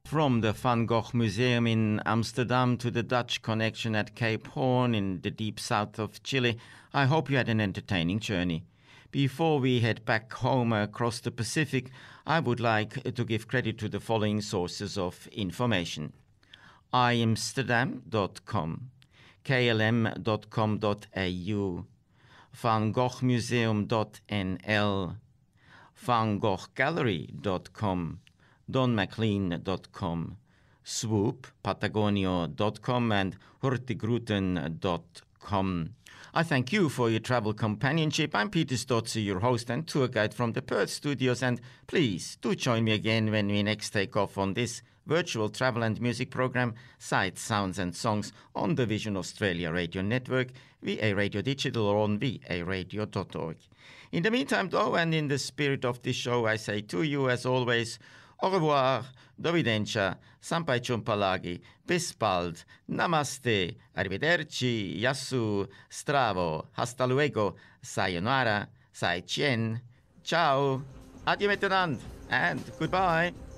From the Van Gogh Museum in Amsterdam to the Dutch connection at Cape Horn in the deep south of Chile, I hope you had an entertaining journey. Before we head back home across the Pacific, I would like to give credit to the following sources of information. iamsterdam.com, klm.com.au, vangoghmuseum.nl, vangoghgallery.com, donmaclean.com, swoop, patagonio.com, and hurtigruten.com. I thank you for your travel companionship. I'm Peter Stotzer, your host and tour guide from the Perth studios, and please do join me again when we next take off on this virtual travel and music program, Sights, Sounds and Songs, on the Vision Australia Radio Network, VA Radio Digital, or on varadio.org. In the meantime, though, and in the spirit of this show, I say to you, as always, au revoir, dovidenča, sampai jumpa lagi, bis bald, namaste, arrivederci, yasu, stravo, hasta luego, sayonara, sai chien, ciao, adieu maintenant, and goodbye.